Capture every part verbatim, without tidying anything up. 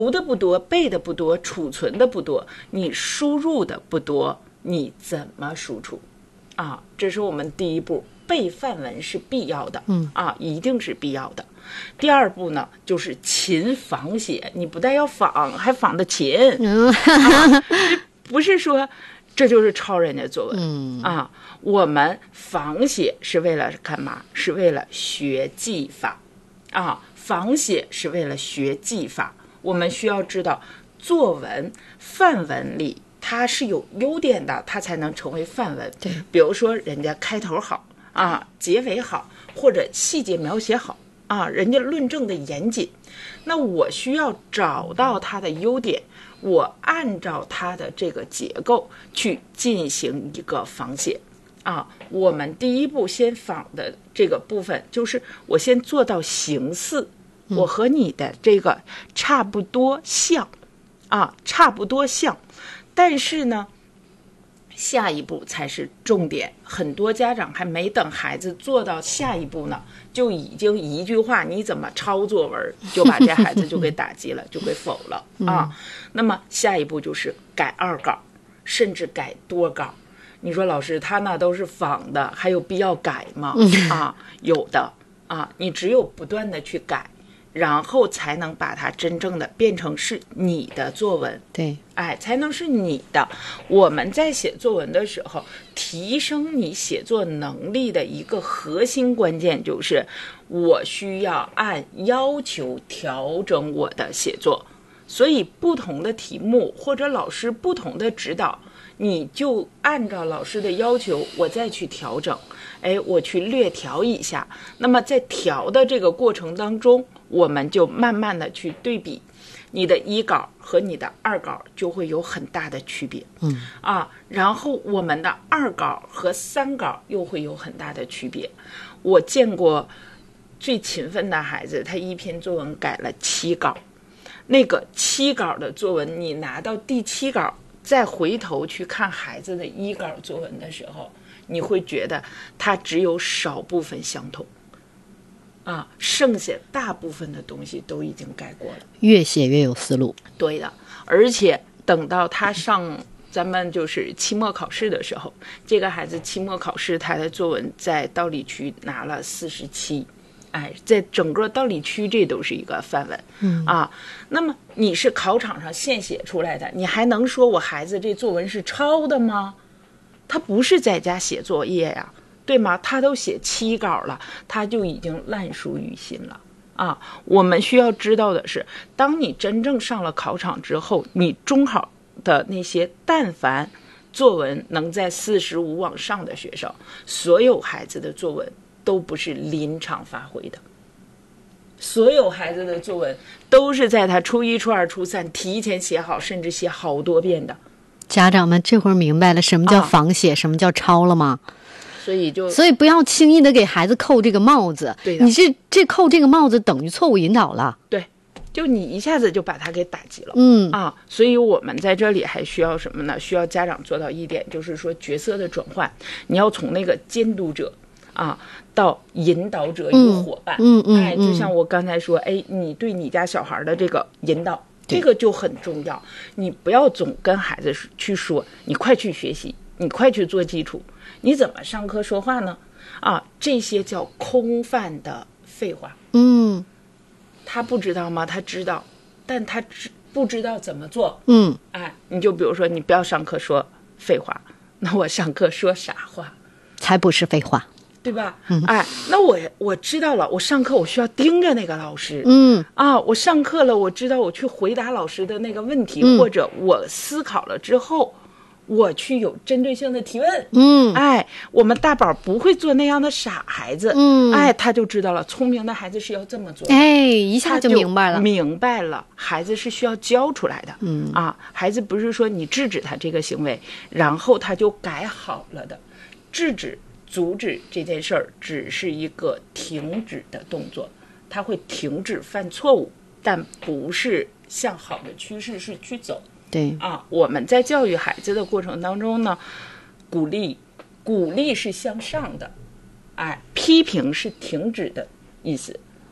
读的不多，背的不多，储存的不多，你输入的不多，你怎么输出啊？这是我们第一步，背范文是必要的，嗯啊，一定是必要的。第二步呢，就是勤仿写，你不但要仿，还仿的勤，嗯啊、不是说这就是抄人家作文，嗯啊，我们仿写是为了干嘛？是为了学技法，啊，仿写是为了学技法。我们需要知道，作文范文里它是有优点的，它才能成为范文。 对， 比如说人家开头好啊，结尾好，或者细节描写好啊，人家论证的严谨。那我需要找到它的优点，我按照它的这个结构去进行一个仿写啊。我们第一步先仿的这个部分，就是我先做到形似。我和你的这个差不多像啊，差不多像，但是呢，下一步才是重点。很多家长还没等孩子做到下一步呢，就已经一句话你怎么抄作文，就把这孩子就给打击了，就给否了啊。那么下一步就是改二稿，甚至改多稿。你说老师他那都是仿的，还有必要改吗？啊，有的啊，你只有不断的去改，然后才能把它真正的变成是你的作文。 对， 哎，才能是你的。我们在写作文的时候，提升你写作能力的一个核心关键就是，我需要按要求调整我的写作。所以不同的题目或者老师不同的指导，你就按照老师的要求，我再去调整。哎，我去略调一下。那么在调的这个过程当中，我们就慢慢的去对比，你的一稿和你的二稿就会有很大的区别。嗯啊，然后我们的二稿和三稿又会有很大的区别。我见过最勤奋的孩子，他一篇作文改了七稿，那个七稿的作文，你拿到第七稿再回头去看孩子的一稿作文的时候，你会觉得它只有少部分相同啊，剩下大部分的东西都已经改过了， 越写越有思路。 对的，而且等到他上咱们就是期末考试的时候，这个孩子期末考试他的作文在道理区拿了四十七，哎，在整个道理区这都是一个范文，嗯啊，那么你是考场上现写出来的，你还能说我孩子这作文是抄的吗？他不是在家写作业呀，对吗？他都写七稿了，他就已经烂熟于心了啊！我们需要知道的是，当你真正上了考场之后，你中考的那些但凡作文能在四十五往上的学生，所有孩子的作文都不是临场发挥的，所有孩子的作文都是在他初一、初二、初三提前写好，甚至写好多遍的。 家长们这会儿明白了什么叫仿写、啊、什么叫抄了吗？ 所以就所以不要轻易的给孩子扣这个帽子。 对的， 你这这扣这个帽子等于错误引导了。 对，就你一下子就把他给打击了。 嗯啊，所以我们在这里还需要什么呢？需要家长做到一点，就是说角色的转换，你要从那个监督者啊到引导者与伙伴。 嗯嗯， 哎，就像我刚才说，哎，你对你家小孩的这个引导。这个就很重要，你不要总跟孩子去说你快去学习，你快去做基础，你怎么上课说话呢？啊，这些叫空泛的废话。 嗯， 他不知道吗？他知道，但他不知道怎么做。 嗯， 哎，你就比如说，你不要上课说废话，那我上课说啥话？ 才不是废话。 对吧？嗯，哎，那我我知道了，我上课我需要盯着那个老师， 嗯啊，我上课了，我知道我去回答老师的那个问题， 嗯、 或者我思考了之后，我去有针对性的提问， 嗯， 哎，我们大宝不会做那样的傻孩子， 嗯， 哎，他就知道了，聪明的孩子是要这么做的， 哎，一下就明白了， 明白了，孩子是需要教出来的， 嗯啊，孩子不是说你制止他这个行为，然后他就改好了的，制止。阻止这件事儿只是一个停止的动作，它会停止犯错误，但不是向好的趋势是去走。 对啊，我们在教育孩子的过程当中呢，鼓励，鼓励是向上的，哎，批评是停止的意思。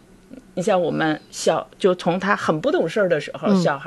你像我们小，就从他很不懂事儿的时候， 嗯小孩。